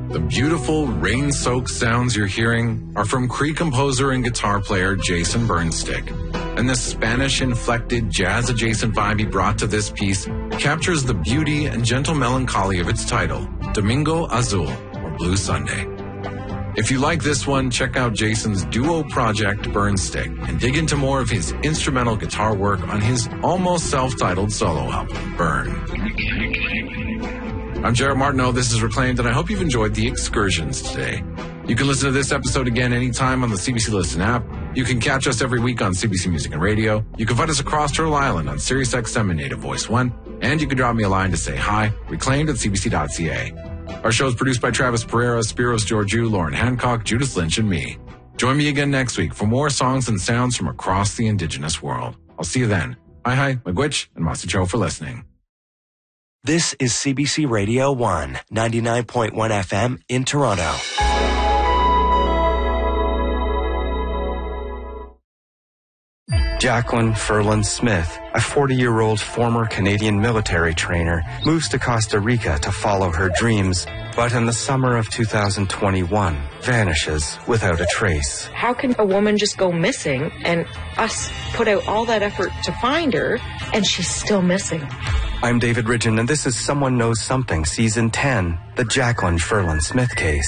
The beautiful rain-soaked sounds you're hearing are from Cree composer and guitar player Jason Burnstick. And the Spanish-inflected, jazz-adjacent vibe he brought to this piece captures the beauty and gentle melancholy of its title, Domingo Azul, or Blue Sunday. If you like this one, check out Jason's duo project, Burnstick, and dig into more of his instrumental guitar work on his almost self-titled solo album, Burn. I'm Jared Martineau, this is Reclaimed, and I hope you've enjoyed the excursions today. You can listen to this episode again anytime on the CBC Listen app. You can catch us every week on CBC Music and Radio. You can find us across Turtle Island on SiriusXM and Native Voice 1. And you can drop me a line to say hi, reclaimed@cbc.ca. Our show is produced by Travis Pereira, Spiros Georgiou, Lauren Hancock, Judith Lynch, and me. Join me again next week for more songs and sounds from across the Indigenous world. I'll see you then. Hi, Magwitch, and Masicho for listening. This is CBC Radio 1, 99.1 FM in Toronto. Jacqueline Ferland Smith, a 40-year-old former Canadian military trainer, moves to Costa Rica to follow her dreams, but in the summer of 2021, vanishes without a trace. How can a woman just go missing and us put out all that effort to find her and she's still missing? I'm David Ridgen, and this is Someone Knows Something, Season 10, the Jacqueline Ferland Smith case.